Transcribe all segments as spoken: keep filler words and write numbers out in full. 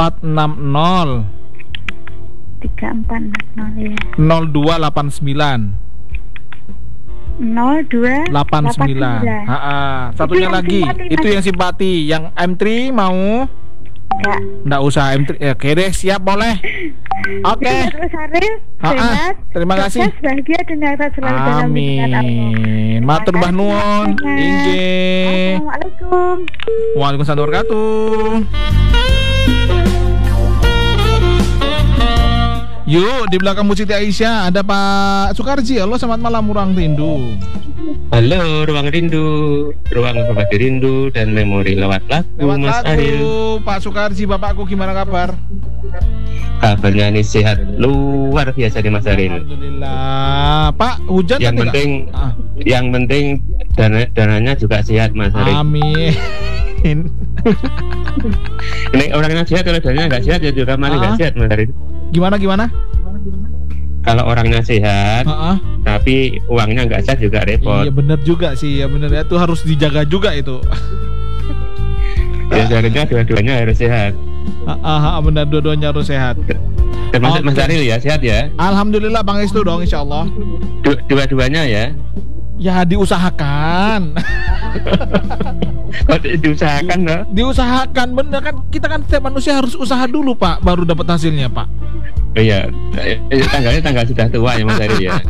empat enam nol tiga empat enam nol ya. nol dua delapan sembilan nol dua delapan sembilan. Ha-ha. Satunya Itu yang lagi, simpati, itu Mas. yang simpati. Yang M tiga mau? Enggak. Nggak usah M tiga. Oke deh, siap boleh. Oke. Terus Ariel, Ha-ha. sehat, Terima kasih. sukses, bahagia dan harta selalu dalam lindungan Allah. Amin. Matur mbah nuwun. Inggih. Assalamualaikum. Waalaikumsalam warahmatullahi wabarakatuh. Yuk, di belakang Bu Siti Aisyah ada Pak Sukarji. Halo, selamat malam Ruang Rindu. Halo, Ruang Rindu, Ruang Berbagi Rindu dan Memori lewat lagu, Lewat Mas lagu, Ariel. Pak Sukarji, bapakku gimana kabar? Kabarnya ini sehat luar biasa nih Mas Ariel. Alhamdulillah. Pak, hujan Yang tadi penting, nggak? Ah, yang penting dana, dananya juga sehat Mas Ariel. amin. Ini orangnya sehat, kalau dananya nggak sehat ya juga malah nggak Ah. sehat Mas Ariel. Gimana gimana? Kalau orangnya sehat, Ah, ah. tapi uangnya nggak sehat juga repot. Iya benar juga sih, ya benar ya, itu harus dijaga juga itu. Ya seharusnya dua-duanya harus sehat. Ah, ah, ah, benar, dua-duanya harus sehat. Termasuk Oke. Mas Ariel ya, sehat ya. Alhamdulillah Bang Estu dong, insya Allah. Du- Dua-duanya ya. Ya diusahakan. Kok di- diusahakan loh. Diusahakan bener kan, kita kan setiap manusia harus usaha dulu Pak, baru dapat hasilnya Pak. Oh iya, eh, eh, tanggalnya tanggal sudah tua ya Mas Ariel ya.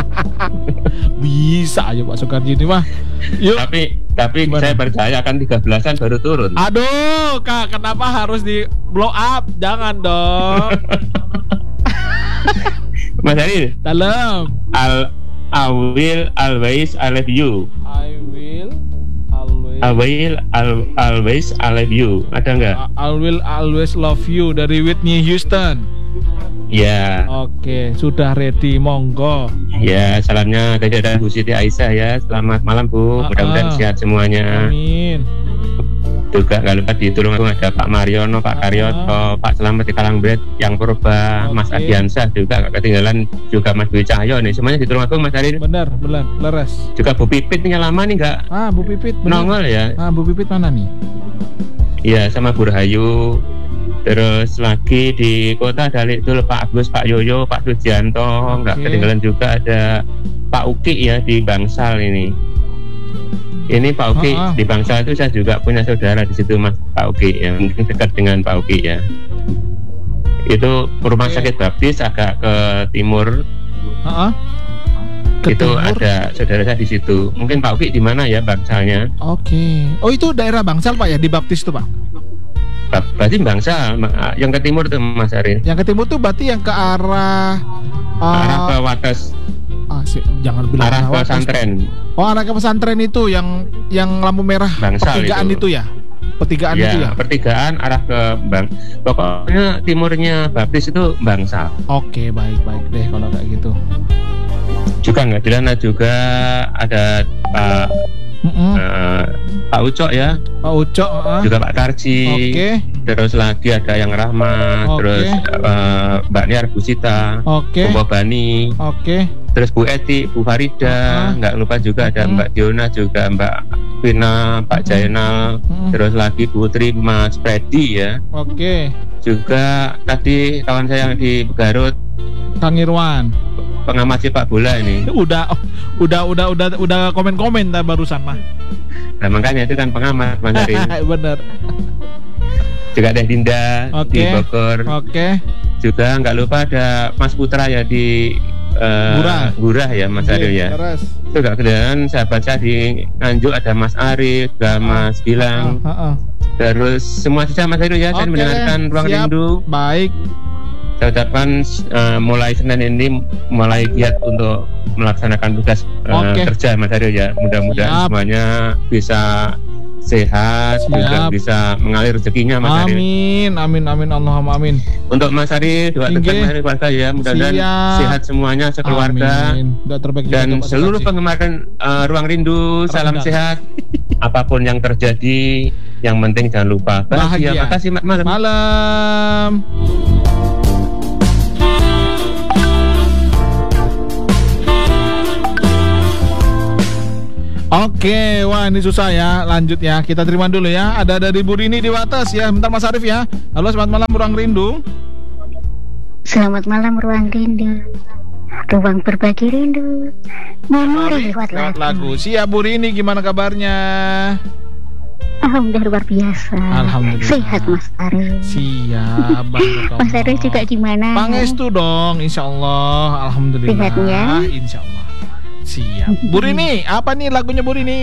Bisa aja Pak Sukarji ini mah. Yuk. Tapi tapi Gimana? saya percaya akan tiga belasan baru turun. Aduh Kak, kenapa harus di blow up? Jangan dong. Mas Ariel, Dalam. Al I will always I love you. I will always I will al- always I love you. Ada nggak? I will always love you dari Whitney Houston. Ya, Oke, sudah ready, monggo. ya salamnya dari ada Bu Siti Aisyah ya. Selamat malam Bu. Ah, Mudah-mudahan ah. sehat semuanya. Amin. Juga nggak lupa di Tulungagung ada Pak Mariono, Pak Karyoto, Pak Selamat di Kalangbret, yang Purba, Mas Oke. Adiansyah juga nggak ketinggalan, juga Mas Dwi Cahyo nih. Semuanya di Tulungagung Mas Ariel. Benar, benar, leres. Juga Bu Pipit nih lama nih nggak Ah, Bu Pipit benar. nongol ya. Ah, Bu Pipit mana nih? Iya, sama Bu Rahayu. Terus lagi di kota ada Likdul, Pak Agus, Pak Yoyo, Pak Sujianto, nggak Oke. ketinggalan juga ada Pak Uki ya di Bangsal ini. Ini Pak Uki Ah, ah. di Bangsal itu saya juga punya saudara di situ Mas, Pak Uki yang dekat dengan Pak Uki ya. Itu rumah Oke. sakit baptis agak ke timur. Heeh. Ke Itu timur? ada saudara saya di situ. Mungkin Pak Uki di mana ya Bangsalnya? Oke. Oh, itu daerah Bangsal Pak ya, di Baptis tuh Pak. Ba- Berarti Bangsal ma- yang ke timur tuh Mas Ariel. Yang ke timur tuh berarti yang ke arah Arah ke uh, Wates, ah, si- jangan bilang arah ke Wates. pesantren. Oh, arah ke pesantren itu yang yang lampu merah Bangsal pertigaan itu. itu. ya. Pertigaan itu Ya, ya. pertigaan arah ke Bang. Pokoknya timurnya Baptis itu Bangsal. Oke, baik baik deh kalau kayak gitu. Juga nggak di sana juga ada Pak Mm-mm. eh, Pak Ucok ya, Pak Ucok, ah. juga Pak Tarji. Oke. Terus lagi ada yang Rahmat, Oke. terus eh, Mbak Niar Busita, Oke. Bu Bani, Oke. terus Bu Eti, Bu Farida, Ah. nggak lupa juga ada Mm-mm. Mbak Diona, juga Mbak Vina, Pak Mm-mm. Jainal, Mm-mm. terus lagi Bu Tri, Mas Freddy ya. Oke. Juga tadi kawan saya yang di Garut, Kang Irwan. pengamat sepak bola ini. Udah oh, udah udah udah udah komen-komen dah barusan mah. Nah makanya itu kan pengamat Mas Ariel. Bener. Juga ada Dinda Oke. di Bogor. Oke. Juga nggak lupa ada Mas Putra ya di eh, Gurah. Gurah ya Mas Ariel ya. Terus. Itu gak kedengaran sahabat saya di Nganjuk ada Mas Arif, juga Mas Gilang. Ah, ah, ah. Terus semua saja Mas Ariel ya, saya Oke, mendengarkan Ruang siap. Rindu. Baik. Saya ucapkan eh, mulai Senin ini mulai giat untuk melaksanakan tugas eh, Oke. kerja Mas Ariel ya. Mudah-mudahan Siap. semuanya bisa sehat, Siap. juga bisa mengalir rezekinya Mas Ariel. Amin, amin, amin, Allahumma amin. Untuk Mas Ariel, doa Inggih. terbaik Mas Ariel keluarga ya. Mudah-mudahan Siap. sehat semuanya sekeluarga. Amin. Doa terbaik juga Dan untuk Pak seluruh Sukarji. penggemar eh, Ruang Rindu, salam Rendang. sehat. Apapun yang terjadi, yang penting jangan lupa bahagia. Bahagia. Makasih Mak Malam. Malam. Oke, wah ini susah ya. Lanjut ya, kita terima dulu ya. Ada dari Bu Rini di atas ya. Bentar Mas Arif ya. Halo, selamat malam Ruang Rindu. Selamat malam Ruang Rindu. Ruang berbagi rindu. Memori lewat Lewat lagu. lagu. Siap Bu Rini, gimana kabarnya? Alhamdulillah luar biasa. Alhamdulillah. Sehat Mas Arif. Siap, barakallah. Mas Arif juga gimana? Pangestu dong, insya Allah. Alhamdulillah. Sehat ya? Insya Allah. Siap. Bu Rini, apa nih lagunya Bu Rini?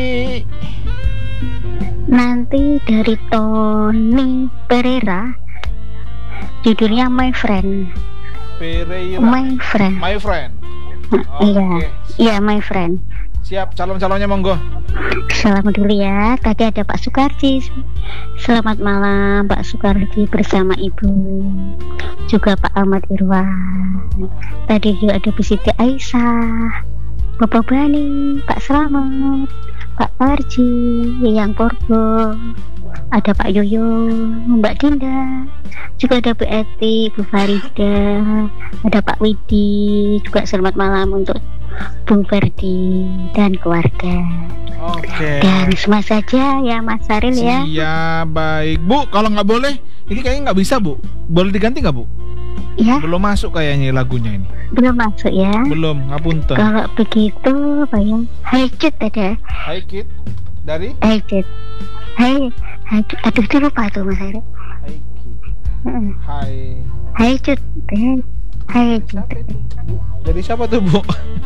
Nanti dari Tony Pereira. Judulnya My Friend. Pereira. My Friend. My friend. Iya. Oke. Iya, My Friend. Siap, calon-calonnya monggo. Selamat dulu ya. Tadi ada Pak Sukarji. Selamat malam Pak Sukarji bersama Ibu. Juga Pak Ahmad Irwan. Tadi juga ada Bu Siti Aisyah, Bapak Bani, Pak Slamet, Pak Parji, Yang Porgo. Ada Pak Yoyo, Mbak Dinda. Juga ada Bu Eti, Bu Farida. Ada Pak Widi. Juga selamat malam untuk Bung Ferdi dan keluarga. Oke. Dan semua saja ya Mas Saril ya. Iya, baik. Bu, kalau nggak boleh, ini kayaknya nggak bisa Bu. Boleh diganti nggak Bu? Ya, Belum masuk kayaknya lagunya ini. belum masuk ya. Belum, ngapunten. Kalau begitu apa ya? Hai Cut ada. Hai Kit, dari? Hai Cut. Hai, hai Cut. Aduh, itu lupa tuh Mas Saril. Hai Kit. Heeh. Hai. Hai Cut. Eh, Hai Cut. Siapa itu? Bu? Dari siapa tuh Bu?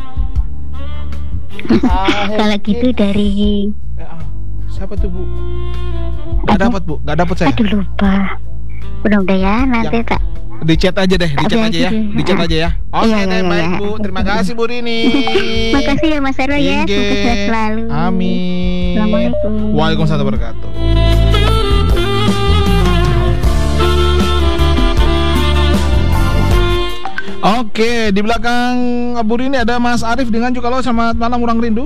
Ah, Hai Kalau Kit. gitu dari Eh, ah, siapa tuh Bu? Nggak Aduh. dapat Bu, nggak dapat saya. Aduh lupa. Udah-udah ya, nanti tak. Di chat aja deh, di Tak chat aja ya, ganti. di chat Ah. aja ya. Oke Iya, deh, iya, baik iya. Bu. Terima kasih Bu Rini. Makasih ya Mas Saril ya. Inge. Semoga sehat selalu. Amin. Assalamualaikum. Waalaikumsalam warahmatullahi wabarakatuh. Oke, di belakang Bu Rini ada Mas Arif dengan juga lo. Selamat malam Ruang Rindu.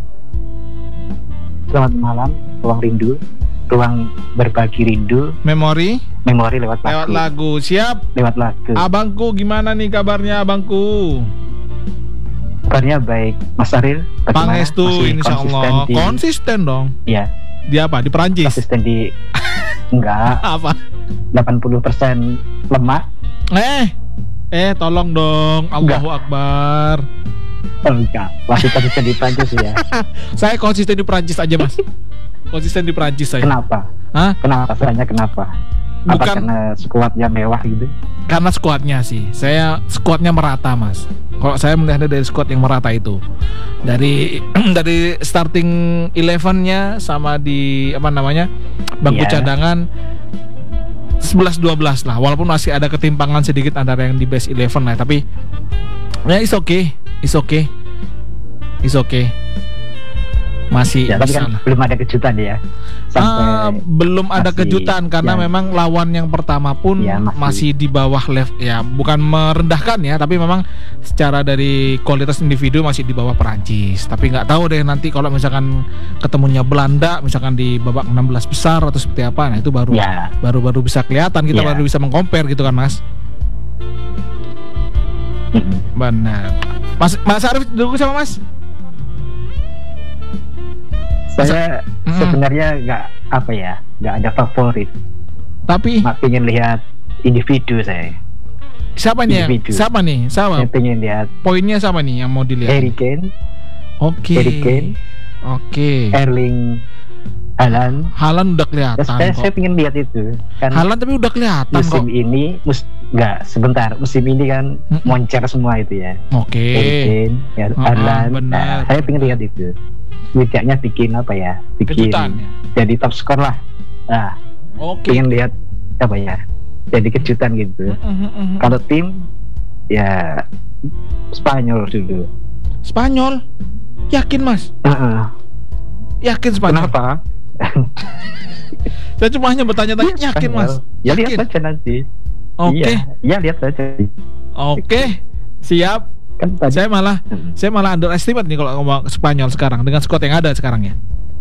Selamat malam, Ruang Rindu, Ruang Berbagi Rindu, Memori Memori lewat lagu. lewat lagu. Siap. Lewat lagu. Abangku, gimana nih kabarnya abangku? Kabarnya baik, Mas Aril. bagaimana? Pangestu Masih insya konsisten Allah. di- Konsisten dong. Iya, Di apa? Di Perancis? konsisten di enggak Apa? delapan puluh persen lemah. Eh, eh tolong dong. Allahu Akbar. Oh, enggak, masih konsisten di Prancis ya. Saya konsisten di Perancis aja mas. Konsisten di Perancis saya. Kenapa? Hah? Kenapa? Soalnya kenapa? Apa Bukan karena skuadnya mewah gitu? karena skuadnya sih. Saya skuadnya merata mas. Kalau saya melihatnya dari skuad yang merata itu, dari dari starting elevennya sama di apa namanya bangku Iya. cadangan sebelas dua belas lah. Walaupun masih ada ketimpangan sedikit antara yang di base eleven lah, tapi ya it's okay, it's okay, it's okay. Masih Ya, tapi bisa kan lah. belum ada kejutan ya. Ah, belum ada masih- kejutan karena ya. memang lawan yang pertama pun Ya, masih. masih. di bawah level ya, bukan merendahkan ya, tapi memang secara dari kualitas individu masih di bawah Perancis. Tapi nggak tahu deh nanti kalau misalkan ketemunya Belanda misalkan di babak enam belas besar atau seperti apa, nah itu baru Ya. baru baru bisa kelihatan, kita Ya. baru bisa mengcompare gitu kan mas. Mm-mm. Benar. Mas Mas Arif dulu sama Mas. Saya Mm-mm. sebenarnya nggak apa ya, nggak ada favorit. Tapi Mak pengen lihat individu saya. siapa nih? Yang, individu. siapa nih? Siapa? Saya pengen lihat Poinnya siapa nih yang mau dilihat? Harry Kane, Oke. Harry Kane. Oke. Erling Haaland. Halan udah kelihatan Saya, kok. saya pengen lihat itu. Kan Halan tapi udah kelihatan musim kok. ini, mus, nggak sebentar. Musim ini kan Mm-mm. moncer semua itu ya. Oke. Harry Kane, ya, Ah, Haaland. benar. Nah, saya pengen lihat itu. Setidaknya bikin apa ya? Bikin Kejutan ya. jadi top skor lah. Nah, Oke. pengen lihat apa ya? Jadi kejutan gitu. Mm-mm. Kalau tim ya Spanyol dulu. Spanyol. Yakin Mas? Heeh. Yakin Spanyol? Kenapa? Saya cuma hanya bertanya-tanya. Yakin Mas? Ya lihat Yakin? saja nanti. Oke. Iya, ya lihat saja. Oke. Siap. Kan tadi. Saya malah Hmm. saya malah underestimate nih kalau ngomong Spanyol sekarang dengan squad yang ada sekarang ya.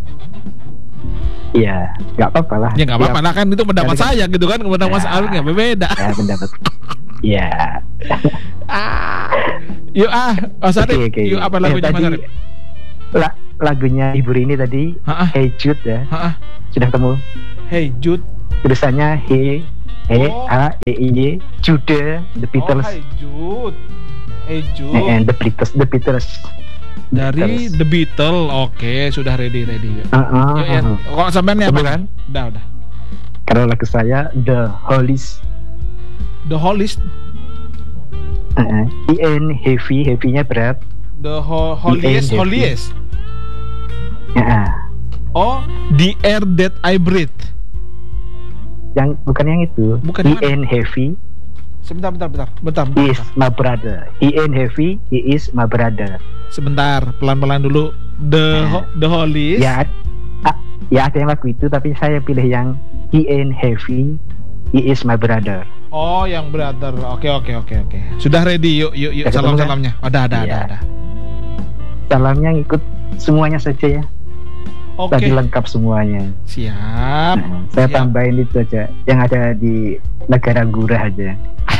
Iya, nggak apa-apa lah. Ya nggak apa-apa lah kan, itu pendapat Jadi kan- saya gitu kan, pendapat Mas Ya. Arif nggak berbeda. Ya pendapat. Iya. Ah. Yuk ah, Mas Arif. Oke, oke. Yuk apa Eh, lagunya Mas tadi Arif? la- lagunya Ibu Rini tadi, Ha-ah. Hey Jude ya. Ha-ah. Sudah ketemu Hey Jude. tulisannya He He Oh. A E I Y Jude The Beatles. Oh, Hey Jude. Hey Jude. Eh, eh, The Beatles, The Beatles. Dari The Beatles. Oke, sudah ready ready. Yuk. Uh, uh, Yuk, ya. uh. Kalau sampean nih apa? Betul kan? Udah, udah. Kalau lagu saya The Hollies. The Holiest. Uh, uh. I N heavy, heavy-nya berat. The ho- Holiest, Heavy. Holiest. Uh, Oh, The Air That I Breathe. yang bukan yang itu. Bukan I yang N heavy Sebentar, bentar, bentar, bentar, bentar, is bentar. my brother. I N heavy, he is my brother. Sebentar, pelan-pelan dulu. The ho- The Holiest. Ya, ah, ya ada yang lagu itu, tapi saya pilih yang I N heavy, he is my brother. Oh, yang brother. Oke, oke, oke, oke. Sudah ready. Yuk, yuk, yuk. Udah ketemu, Salam-salamnya. Ada, ada, ada, Iya. ada. Salamnya ngikut semuanya saja ya. Oke. Tadi lengkap semuanya. Siap. Nah, saya Siap. tambahin itu aja, yang ada di negara Gurah aja.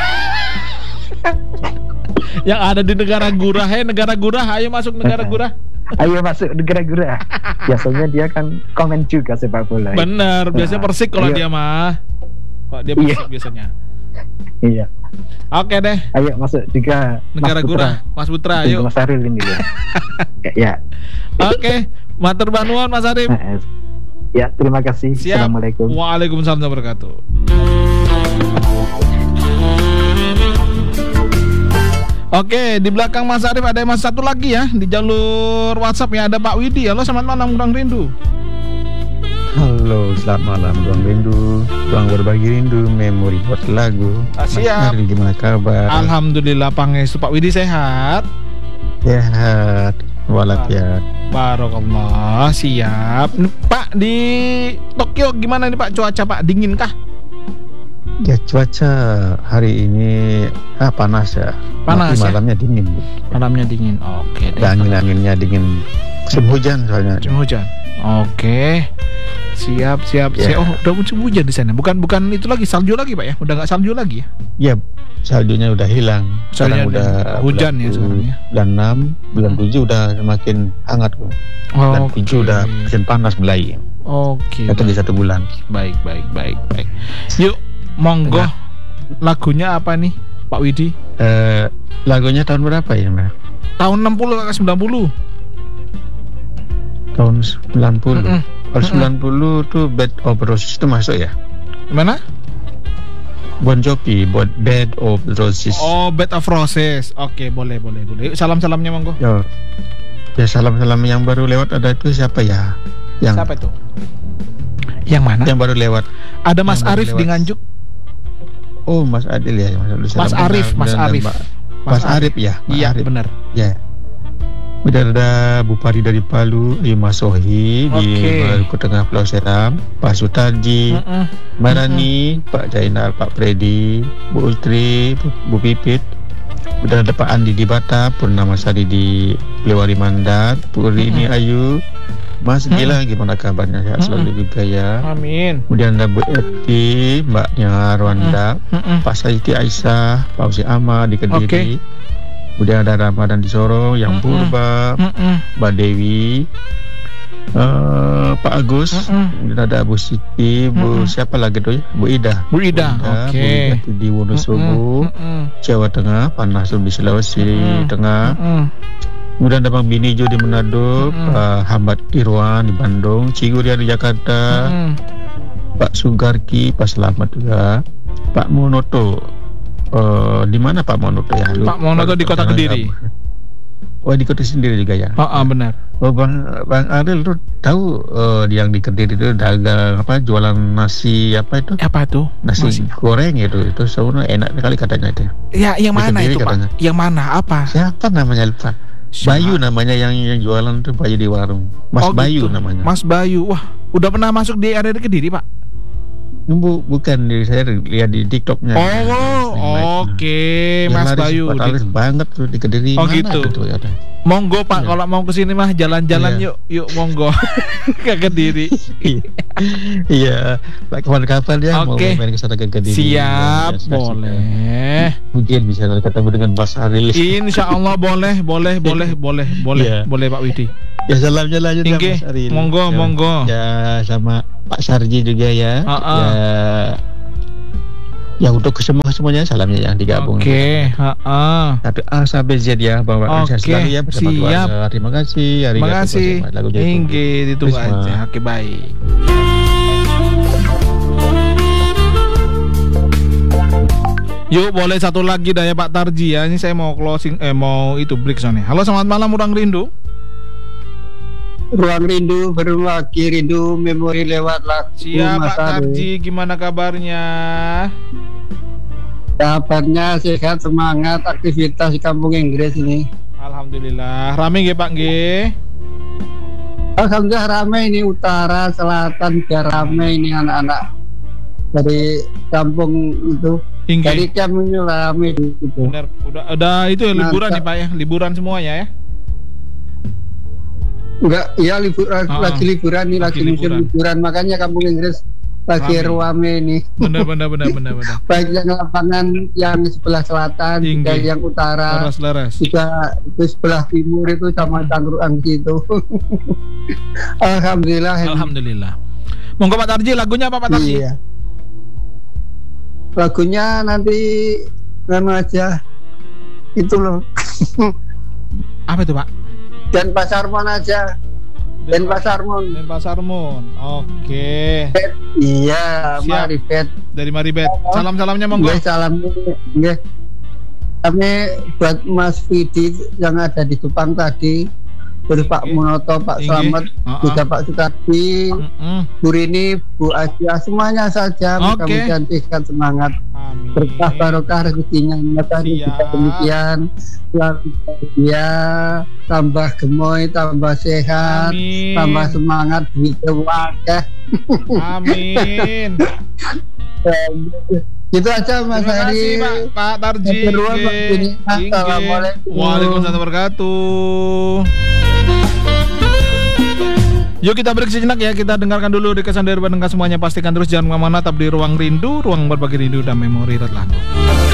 Yang ada di negara Gurah. Hei, negara Gurah. Ayo masuk negara Gurah. Ayo masuk negara Gurah. Biasanya dia kan komen juga sepak bola. Bener. Biasanya Nah, Persik kalau ayo. dia mah. Pak dia Iya. Persik biasanya. Iya. Oke deh. Ayo masuk juga Negara Mas Gurah. Mas Putra, Putra. ayo. Mas Aril ini ya. ya. Oke. Matur banuan Mas Arif. Nah, ya, terima kasih. Siap. Assalamualaikum. Waalaikumsalam warahmatullahi wabarakatuh. Oke, di belakang Mas Arif ada Mas satu lagi ya di jalur WhatsApp ya, ada Pak Widi. Halo, selamat malam Bang Rindu. Halo, selamat malam Bang Rindu. Bang berbagi rindu, memori buat lagu. Ah, Mas siap. Aril, gimana kabar? Alhamdulillah pangestu Pak Widi sehat. Sehat walafiat. Barakallah, siap. Nih, Pak di Tokyo gimana nih Pak cuaca Pak? Dingin kah? Ya cuaca hari ini ah, panas ya. Panas Tapi ya? malamnya dingin. Malamnya dingin. Oke deh. Dan angin-anginnya dingin. Musim hujan soalnya. Musim hujan. Oke. Siap, siap. Ya. siap. Oh, udah musim hujan di sana. Bukan bukan itu lagi salju lagi, Pak ya? Udah nggak salju lagi ya? Ya saljunya udah hilang. Saljunya Sekarang udah udah hujan ya bulan sekarang ya. Bulan enam, bulan tujuh udah semakin hangat kok. Bulan Oke. tujuh udah musim panas mulai. Oke. Itu di satu bulan. Baik, baik, baik, baik. Yuk, monggo. Nah. Lagunya apa nih, Pak Widi? Eh, lagunya tahun berapa ya, Mbak? Tahun enam puluh ke sembilan puluh. Tahun sembilan puluh. Mm-mm. Kalau sembilan puluh tuh Bed of Roses itu masuk ya? Mana? Bon Jovi, Bon Bed of Roses. Oh, Bed of Roses. Oke, boleh, boleh, boleh. Yuk, salam-salamnya monggo. Ya, ya salam-salam yang baru lewat ada itu siapa ya? Yang Siapa itu? Yang mana? yang baru lewat. Ada Mas yang baru Arif lewat. di Nganjuk. Oh, Mas Adil ya, Mas Adil. Mas Salam Arif, kenal. Mas Dan Arif. Mbak- Mas Arif ya, Mas Iya, Arif. benar. Ya. Udah ada Bupati dari Palu, Mas Sohi di Oke. Maluku Tengah Pulau Seram, Pak Sutarji, Mm-mm. Marani, Pak Jainal, Pak Freddy, Bu Ultri, Bu, Bu Pipit. Udah ada Pak Andi di Batam, Purnama Sari di Lewari Mandat, Bu Rini Ayu, Mas Mm-mm. Gila gimana kabarnya? Sehat selalu juga ya. Amin. Kemudian ada Bu Eti, Mbaknya Rwanda, Mm-mm. Pak Saiti Aisyah, Pak Usi Ama di Kediri. Oke. Kemudian ada Ramadan di Sorong, Yang Mm-mm. Purba, Mm-mm. Mbak Dewi, eh, Pak Agus, Mm-mm. kemudian ada Bu Siti, Bu Mm-mm. siapa lagi tuh ya? Bu Ida. Bu Ida, Bu oke. Ida di Wonosobo, Mm-mm. Jawa Tengah, Panas di Sulawesi Mm-mm. Tengah. Mm-mm. Kemudian ada Bang Binijo di Manado, Mm-mm. Pak Hamad Irwan di Bandung, Ciguria di Jakarta, Mm-mm. Pak Sugarki, Pak Selamat juga, Pak Monoto. eh, di mana Pak Monoto ya? Pak Monoto di Kota Jangan Kediri. kabur. Oh di Kota sendiri juga ya. Oh, oh, benar. Oh Bang Bang Aril tuh tahu eh, yang di Kediri itu dagang apa jualan nasi apa itu? Apa tuh? Nasi Nasi. goreng itu itu sebenarnya enak sekali katanya itu. Ya, yang Di mana Kediri itu, katanya. Pak? Yang mana? Apa? Siapa namanya lupa? Bayu namanya yang yang jualan tuh Bayu di warung. Mas Oh, Bayu gitu. namanya. Mas Bayu. Wah, udah pernah masuk di area Kediri, Pak? Bu, bukan di saya lihat di TikToknya. Oh, oke, Mas Bayu. Laris banget tuh di Kediri. Oh, Mana gitu. tuh, ada? Monggo Pak, Iya. kalau mau kesini mah jalan-jalan Iya. yuk, yuk monggo ke Kediri. Iya, Pak kapan-kapan ya mau Oke. main ke sana ke Kediri. Siap, Ya, boleh. Mungkin bisa ketemu dengan Mas Aril. Insya Allah boleh, boleh, boleh, boleh, boleh, Iya. boleh Pak Widi. Ya salamnya lanjut ya Inge, Mas Aril. monggo, ya, monggo. Ya sama Pak Sarji juga ya. Ha-ha. Ya. Ya untuk semua semuanya salamnya yang digabung. Oke, heeh. Tapi A sampai Z ya Bapak Oke, sehat selalu ya bersama siap. keluarga. Terima kasih. Terima kasih. Inge, ditunggu Terima. aja. Oke, baik. Yuk, boleh satu lagi dah ya Pak Tarji ya. Ini saya mau closing, eh mau itu break soalnya. Halo, selamat malam Ruang Rindu. Ruang rindu berbagi rindu memori lewat lagu Siap Mas Pak Ari. Tarji, gimana kabarnya? Kabarnya sehat, semangat, aktivitas di kampung Inggris ini. Alhamdulillah. Rame nggih Pak nggih? Alhamdulillah ramai ini, utara, selatan, biar ramai ini anak-anak dari kampung itu. Inggih. Dari kami ini ramai gitu. Benar, udah udah itu ya liburan Mantap. nih Pak ya, liburan semuanya ya. Enggak, ya liburan, Ah, lagi liburan nih, lagi lagi musim liburan. liburan. Makanya kampung Inggris lagi Ramai. ramai ini. Benar benar benar benar benar. Baik yang lapangan yang sebelah selatan, juga Tinggi. yang utara. Leres-leres. Juga itu sebelah timur itu sama Cangkruan gitu. Alhamdulillah. Alhamdulillah. Monggo Pak Tarji, lagunya apa Pak Tarji? Iya. Lagunya nanti nama aja itu loh. Apa itu Pak? Dan Pasarmon aja. Dan Pasarmon. Dan Pasarmon. Oke. Iya, Siap. mari Bet. Dari Maribet. Salam-salamnya monggo. Nggih, salam nggih. Kami buat Mas Vidi yang ada di Jepang tadi, dari Pak Oke. Munoto, Pak Inggih. Slamet, Ha-ha. juga Pak Sukardi, Mm-mm. Bu Rini, Bu Asia, semuanya saja. Oke. Mudah-mudahan sehat, semangat, Amin. berkah barokah rezekinya. Tadi juga Siap. demikian. Selalu ya, tambah gemoy, tambah sehat, Amin. tambah semangat, gitu wakeh. Amin. Gitu aja Mas Terima kasih Ari. Pak Pak Tarji. Yang kedua, Pak Inggih. Bini. Inggih. Assalamualaikum. Waalaikumsalam wabarakatuh. Yuk kita break sejenak ya. Kita dengarkan dulu requestan dari pendengar semuanya. Pastikan terus jangan kemana-mana. Tetap di Ruang Rindu, ruang berbagi rindu dan memori lagu.